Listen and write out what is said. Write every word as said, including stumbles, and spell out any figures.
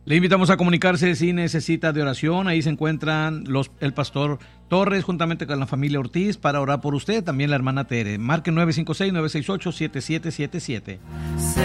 Le invitamos a comunicarse si necesita de oración. Ahí se encuentran los, el pastor Torres juntamente con la familia Ortiz para orar por usted. También la hermana Tere. Marque nueve cinco seis, nueve seis ocho, siete siete siete siete.